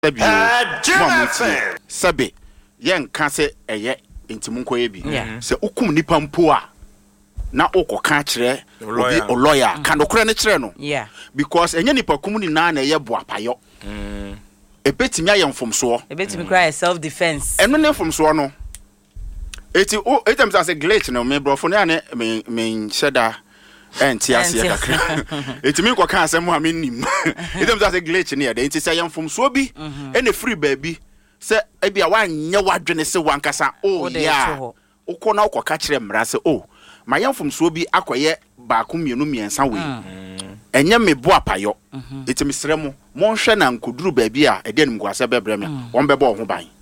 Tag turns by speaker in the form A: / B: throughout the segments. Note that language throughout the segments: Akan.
A: Sabe yen ka se eye entimu nkoye bi se ukum nipa mpo a na okoka kire obi lawyer kan dokore ne kire no because enye nipa kum ni na eye boapayo ebetimi ayemfomso
B: ebetimi cry self defense
A: eno ne mfomso no etem say glitch no me brofo ne ane me sheda entiase kakra etimi ko kan asem ha me nim etem say glitch ne dey enti say yemfomso bi ene free baby se ebia wanye wadwene se wankasa ya ukọ na ukọ ka kire mra se ma yemfomso bi akoye baako mienu miensa we enye me bo apayo etimi sremo mo nhwe na nkoduru baabi a ede nim kwase bebre me won bebo ho ban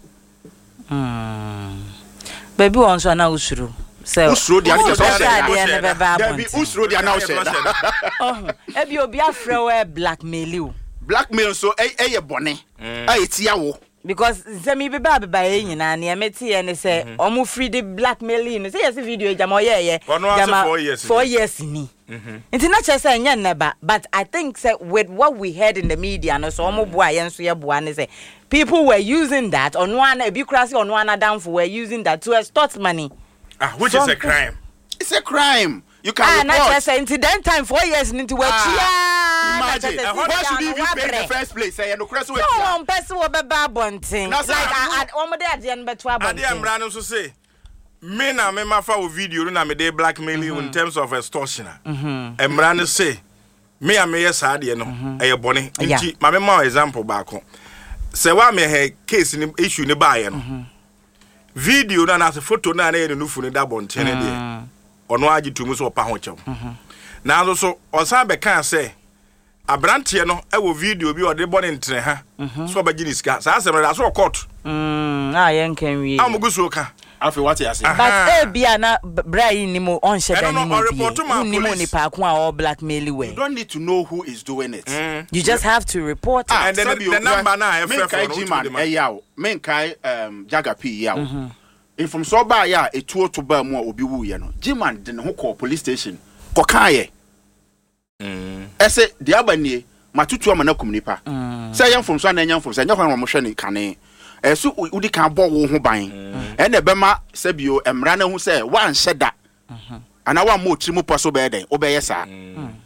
B: baby won so na usuru se
A: usuru dia ke so
B: se
A: baby usuru dia na o se
B: ebi obi afre we
A: blackmail so eye bone tia wo
B: because zemi be ba nyina na emeti ye ne se omu free the blackmailing no say yes video jama ye jama 4 years ni nti na chese enya neba but I think say with what we heard in the media no so omu boa ye nso ye boa ne say people were using that on one ebi krasi on one down for were using that to extort money
C: which is a crime.
A: It's a crime. You can
B: report. Na chese nti then time 4 years nti we chia
A: imagine why should you even pay in the first place say no krasi we
B: no one person will be babonting like omode ade no beto abonting
C: ade amra no so say me na me mafa o video na me dey blackmailing in terms of extortion amra no say me am yes ade no eye bone nti ma me ma example baako say wa me he case ni issue ni baaye no video na se photo na ye no fu ni da bonten ne de ono agi tumu so pa ho chew na so osan be kan say abrantie no ewo video bi ode bone ntre ha so ba gini ska sa asem na so court
B: yen kan wi
C: amuguso ka
A: afi what you say
B: but bia na brai ni mo on sheda ni mo ni pa ko a blackmail we
A: you don't need to know who is doing it
B: you just have to report it
C: and then the number na
A: men kai jaga p yawo from so ba ya etuo to ba mu a obi wu ye no G-Man de ne ho call police station ko kan ye ese de abanie matutu amana komunipa say yam from so na yam from say nyakwan mo hwe ni kane eso udi kan bo wo ho ban ene bema sabio emra na hu say wan hyeda ana wa mo trimu poso be den obeye sa